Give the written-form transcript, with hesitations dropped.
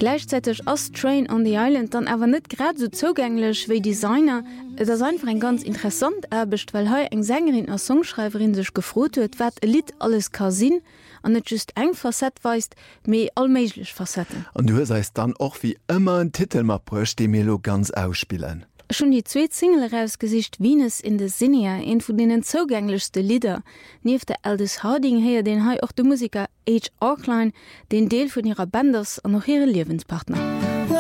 Gleichzeitig ass Train on the Island dann awer net grad so zugänglich wie Designer. Das einfach ein ganz interessant erbecht, weil he eng Sängerin als Songschreiberin sech gefrot huet, wat e Lied alles kasinn an net just eng Facett weist, méi allméiglech Facetten. Und du seist dann auch wie immer ein Titel mat brucht, de Melo ganz ausspielen. Schon die 2 Single rausgesicht Venus in the Sinnia, en vu denen zugänglichste Lieder. Nief der Aldous Harding her den hai auch de Musiker H. Arkline, den Deel von ihrer Banders an noch ihre Lebenspartner.